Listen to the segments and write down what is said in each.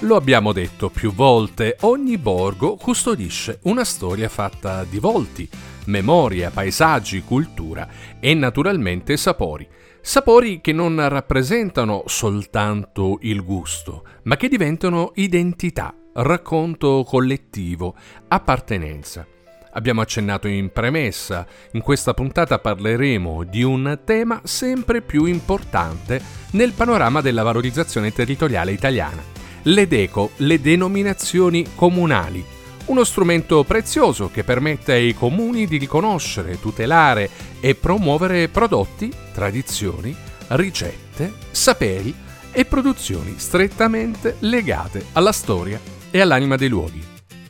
Lo abbiamo detto più volte, ogni borgo custodisce una storia fatta di volti, memoria, paesaggi, cultura e naturalmente sapori. Sapori che non rappresentano soltanto il gusto, ma che diventano identità, racconto collettivo, appartenenza. Abbiamo accennato in premessa, in questa puntata parleremo di un tema sempre più importante nel panorama della valorizzazione territoriale italiana. Le DECO, le denominazioni comunali. Uno strumento prezioso che permette ai comuni di riconoscere, tutelare e promuovere prodotti, tradizioni, ricette, saperi e produzioni strettamente legate alla storia e all'anima dei luoghi.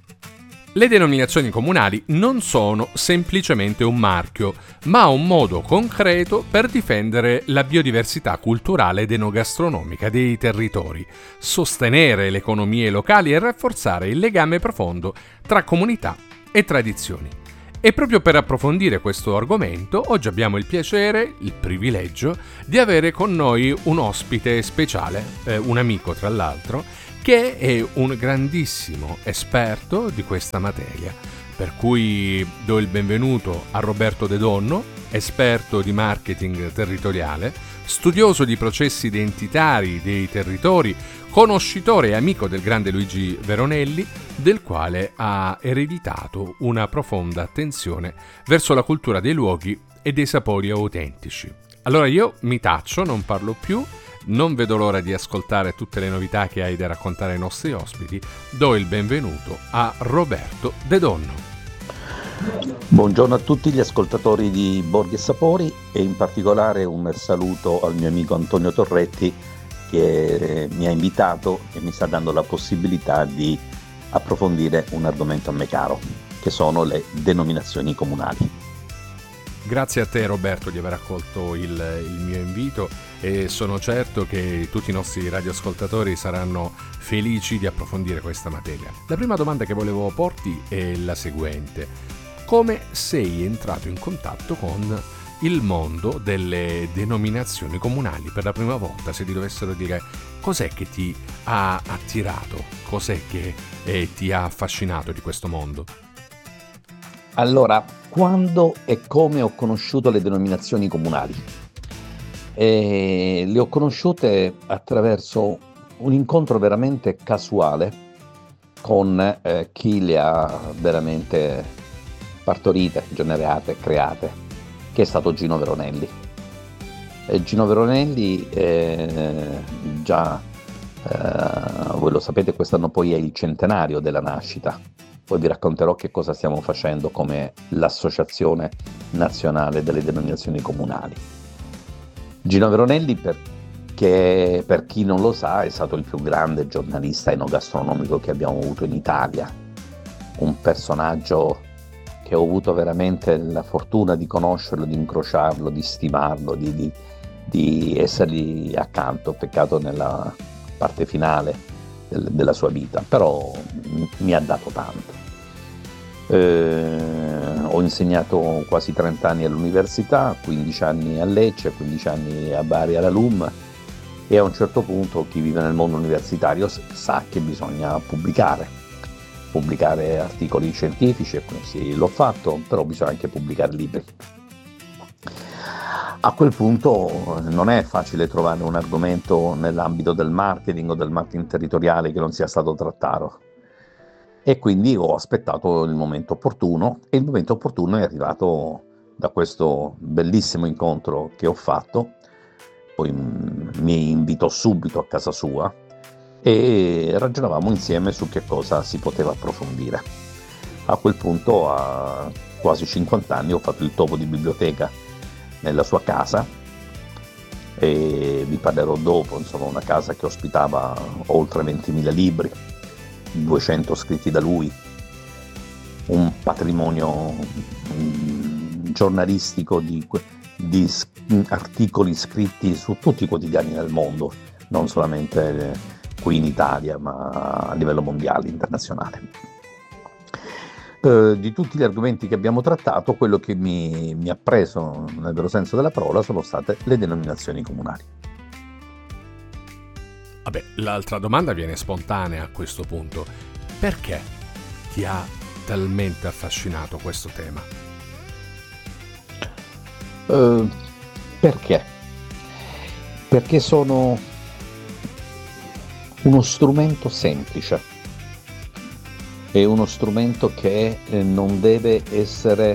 Le denominazioni comunali non sono semplicemente un marchio, ma un modo concreto per difendere la biodiversità culturale ed enogastronomica dei territori, sostenere le economie locali e rafforzare il legame profondo tra comunità e tradizioni. E proprio per approfondire questo argomento, oggi abbiamo il piacere, il privilegio, di avere con noi un ospite speciale, un amico tra l'altro, che è un grandissimo esperto di questa materia, per cui do il benvenuto a Roberto De Donno, esperto di marketing territoriale, studioso di processi identitari dei territori, conoscitore e amico del grande Luigi Veronelli, del quale ha ereditato una profonda attenzione verso la cultura dei luoghi e dei sapori autentici. Allora io mi taccio, non parlo più. Non vedo l'ora di ascoltare tutte le novità che hai da raccontare ai nostri ospiti. Do il benvenuto a Roberto De Donno. Buongiorno a tutti gli ascoltatori di Borghi e Sapori e in particolare un saluto al mio amico Antonio Torretti che mi ha invitato e mi sta dando la possibilità di approfondire un argomento a me caro, che sono le denominazioni comunali. Grazie a te Roberto di aver accolto il mio invito e sono certo che tutti i nostri radioascoltatori saranno felici di approfondire questa materia. La prima domanda che volevo porti è la seguente: come sei entrato in contatto con il mondo delle denominazioni comunali per la prima volta? Se ti dovessero dire cos'è che ti ha attirato, cos'è che ti ha affascinato di questo mondo? Allora, quando e come ho conosciuto le denominazioni comunali? Le ho conosciute attraverso un incontro veramente casuale con chi le ha veramente partorite, generate, create, che è stato Gino Veronelli. Gino Veronelli, voi lo sapete, quest'anno poi è il centenario della nascita. Poi vi racconterò che cosa stiamo facendo come l'Associazione Nazionale delle Denominazioni Comunali. Gino Veronelli, perché per chi non lo sa, è stato il più grande giornalista enogastronomico che abbiamo avuto in Italia. Un personaggio che ho avuto veramente la fortuna di conoscerlo, di incrociarlo, di stimarlo, di essergli accanto, peccato nella parte finale della sua vita, però mi ha dato tanto. Ho insegnato quasi 30 anni all'università, 15 anni a Lecce, 15 anni a Bari alla LUM, e a un certo punto chi vive nel mondo universitario sa che bisogna pubblicare articoli scientifici, e quindi sì, l'ho fatto, però bisogna anche pubblicare libri. A quel punto non è facile trovare un argomento nell'ambito del marketing o del marketing territoriale che non sia stato trattato, e quindi ho aspettato il momento opportuno, e il momento opportuno è arrivato da questo bellissimo incontro che ho fatto. Poi mi invitò subito a casa sua e ragionavamo insieme su che cosa si poteva approfondire. A quel punto, a quasi 50 anni, ho fatto il topo di biblioteca nella sua casa, e vi parlerò dopo. Insomma, una casa che ospitava oltre 20.000 libri, 200 scritti da lui, un patrimonio giornalistico di articoli scritti su tutti i quotidiani del mondo, non solamente qui in Italia, ma a livello mondiale, internazionale. Di tutti gli argomenti che abbiamo trattato, quello che mi ha preso nel vero senso della parola sono state le denominazioni comunali. Vabbè, l'altra domanda viene spontanea a questo punto. Perché ti ha talmente affascinato questo tema? Perché? Perché sono uno strumento semplice, è uno strumento che non deve essere,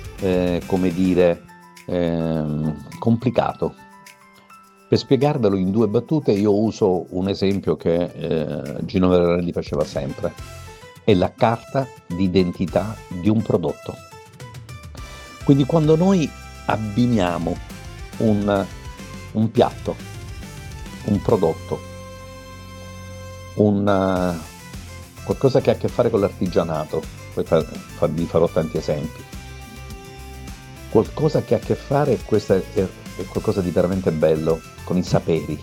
complicato. Per spiegarvelo in 2 battute io uso un esempio che Gino Verarelli faceva sempre, è la carta d'identità di un prodotto. Quindi quando noi abbiniamo un piatto, un prodotto, qualcosa che ha a che fare con l'artigianato, poi vi farò tanti esempi, qualcosa che ha a che fare, questo è qualcosa di veramente bello, con i saperi.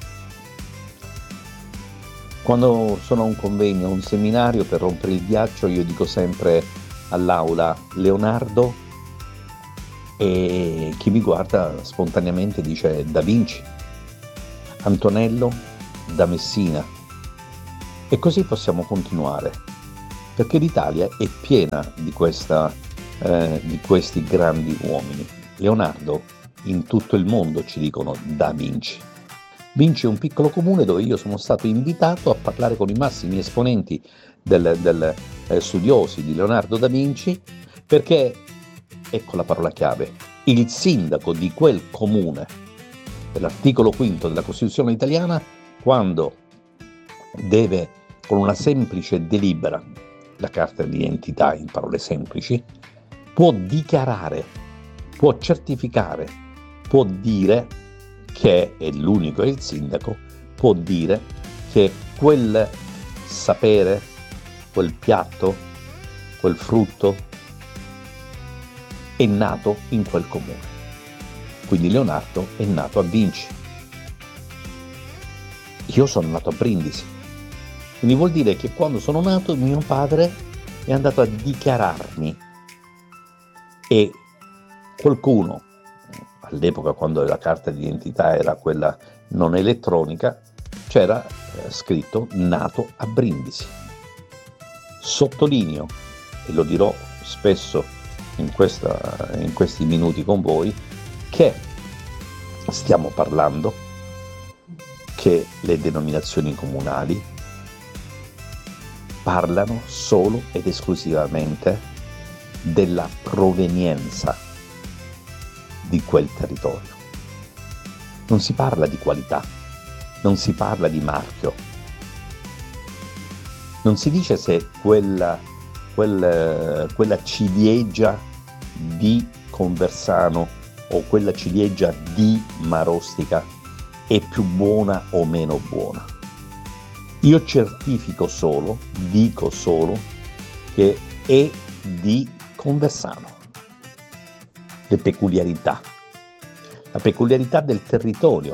Quando sono a un convegno, a un seminario, per rompere il ghiaccio, io dico sempre all'aula Leonardo, e chi mi guarda spontaneamente dice Da Vinci, Antonello da Messina, e così possiamo continuare, perché l'Italia è piena di questi grandi uomini. Leonardo, in tutto il mondo ci dicono Da Vinci. Vinci è un piccolo comune dove io sono stato invitato a parlare con i massimi esponenti studiosi di Leonardo da Vinci, perché, ecco la parola chiave, il sindaco di quel comune, dell'articolo 5 della Costituzione italiana, quando deve, con una semplice delibera, la carta di identità in parole semplici, può dichiarare, può certificare, può dire che è l'unico, è il sindaco, può dire che quel sapere, quel piatto, quel frutto è nato in quel comune. Quindi Leonardo è nato a Vinci. Io sono nato a Brindisi. Quindi vuol dire che quando sono nato mio padre è andato a dichiararmi, e qualcuno, all'epoca quando la carta d'identità era quella non elettronica, c'era scritto nato a Brindisi. Sottolineo, e lo dirò spesso in questi minuti con voi, che stiamo parlando che le denominazioni comunali parlano solo ed esclusivamente della provenienza di quel territorio. Non si parla di qualità, non si parla di marchio, non si dice se quella ciliegia di Conversano o quella ciliegia di Marostica è più buona o meno buona. Io certifico solo, dico solo che è di Conversano. Le peculiarità, la peculiarità del territorio.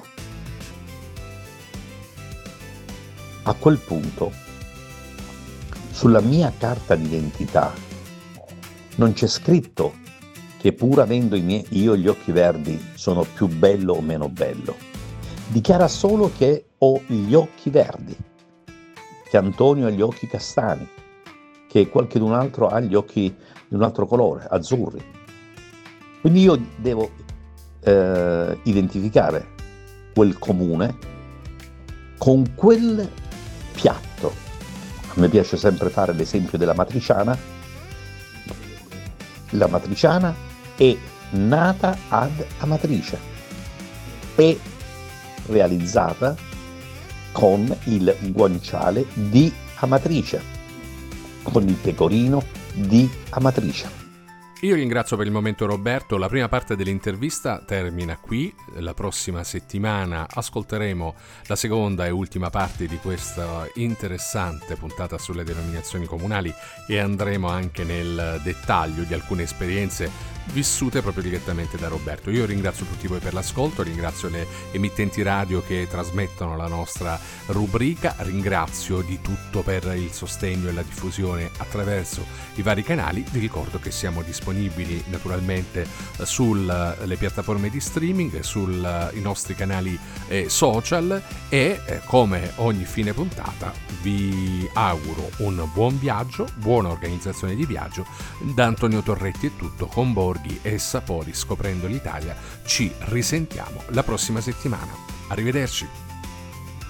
A quel punto, sulla mia carta d'identità non c'è scritto che pur avendo io gli occhi verdi sono più bello o meno bello. Dichiara solo che ho gli occhi verdi, che Antonio ha gli occhi castani, che qualcun altro ha gli occhi di un altro colore, azzurri. Quindi io devo identificare quel comune con quel piatto. A me piace sempre fare l'esempio della matriciana. La matriciana è nata ad Amatrice, è realizzata con il guanciale di Amatrice, con il pecorino di Amatrice. Io ringrazio per il momento Roberto, la prima parte dell'intervista termina qui, la prossima settimana ascolteremo la seconda e ultima parte di questa interessante puntata sulle denominazioni comunali e andremo anche nel dettaglio di alcune esperienze vissute proprio direttamente da Roberto. Io ringrazio tutti voi per l'ascolto, ringrazio le emittenti radio che trasmettono la nostra rubrica, ringrazio di tutto per il sostegno e la diffusione attraverso i vari canali. Vi ricordo che siamo disponibili disponibili naturalmente sulle piattaforme di streaming, sui nostri canali social e come ogni fine puntata vi auguro un buon viaggio, buona organizzazione di viaggio. Da Antonio Torretti è tutto, con Borghi e Sapori scoprendo l'Italia ci risentiamo la prossima settimana. Arrivederci.